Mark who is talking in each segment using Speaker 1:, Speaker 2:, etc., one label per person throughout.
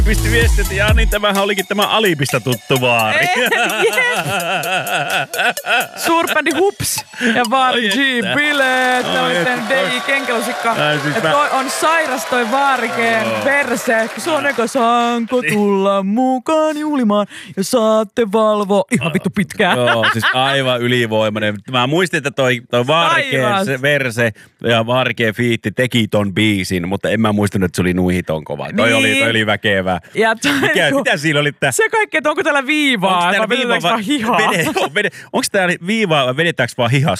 Speaker 1: Pisti viesti, että Jani, tämähän olikin tämä Alibista tuttu vaari.
Speaker 2: Suurbändi Hups ja Vaari G. Bileet. Tämä oli tämän D.I. Kenkelusikka. Ja toi on sairas toi Vaarikeen verse. Soneko saanko tulla mukaan juhlimaan ja saatte valvoa ihan vittu pitkään.
Speaker 1: Joo, siis aivan ylivoimainen. Mä muistin, että toi Vaarikeen verse ja Vaarikeen fiitti teki ton biisin, mutta en mä muistanut, että se oli nuihiton kova. Niin. Toi oli väkevää.
Speaker 2: Ja
Speaker 1: mitä siinä oli?
Speaker 2: Se kaikki, että onko täällä viivaa, vai vedetäänkö vaan hihaa?
Speaker 1: Onko täällä viivaa vai vedetäänkö vaan hihaa?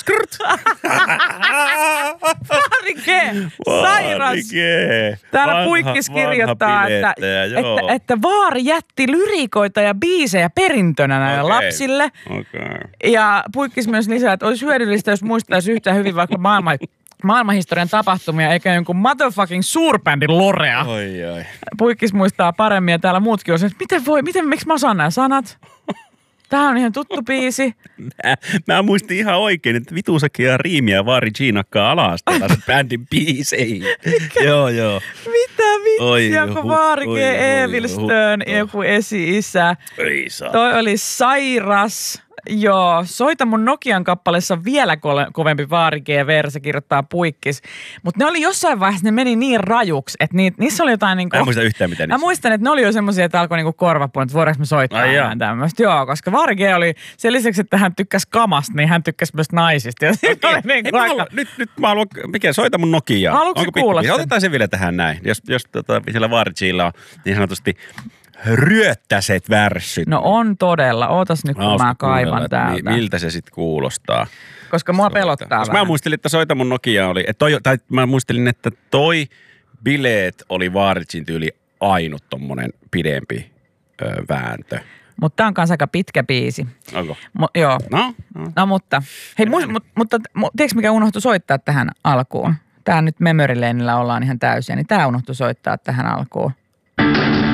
Speaker 2: Vaarike! Sairas! Täällä Puikkis kirjoittaa, että Vaari jätti lyrikoita ja biisejä perintönä näille lapsille. Ja Puikkis myös lisää, että olisi hyödyllistä, jos muistaisi yhtä hyvin vaikka maailmanhistorian tapahtumia, eikä jonkun motherfucking suurbändin lorea.
Speaker 1: Oi.
Speaker 2: Puikkis muistaa paremmin ja täällä muutkin on se, että miksi mä osaan nämä sanat? Tää on ihan tuttu biisi.
Speaker 1: Mä muistin ihan oikein, että Vitusakia riimiä Vaari Ginakkaa ala-asteella bändin biiseihin. Joo.
Speaker 2: Mitä vitsiä, kun Vaari G. Evilstön joku esi-isä. Toi oli sairas. Joo, Soita mun Nokian kappaleessa on vielä kovempi Vaari G-verse, kirjoittaa Puikkis. Mutta ne oli jossain vaiheessa, ne meni niin rajuksi, että niissä oli jotain niinku...
Speaker 1: Mä en muista yhtään mitä niissä.
Speaker 2: Mä muistan, että ne oli jo semmosia, että alkoi niinku korvapuun, että voidaanko me soittaa ihan tämmöistä. Joo, koska Vaari G oli sen lisäksi, että hän tykkäsi kamasta, niin hän tykkäsi myös naisista. Ja
Speaker 1: okay. Nyt mä haluan, Soita mun Nokiaa.
Speaker 2: Haluatko kuulla sen?
Speaker 1: Otetaan se vielä tähän näin, jos siellä Vaari G:llä on niin sanotusti ryöttäiset värssyt.
Speaker 2: No on todella. Ootas nyt, kun mä kaivan täältä.
Speaker 1: Miltä se sitten kuulostaa?
Speaker 2: Koska mua pelottaa
Speaker 1: koska mä muistelin, että Soita mun Nokia oli, mä muistelin, että toi Bileet oli Vaaricin tyyli ainut tommonen pidempi vääntö.
Speaker 2: Mutta tää on kans aika pitkä biisi.
Speaker 1: Onko?
Speaker 2: Joo.
Speaker 1: No,
Speaker 2: mutta. Hei, mutta tiedätkö mikä unohtui soittaa tähän alkuun? Tää nyt memory laneillä ollaan ihan täysiä, niin tää unohtui soittaa tähän alkuun.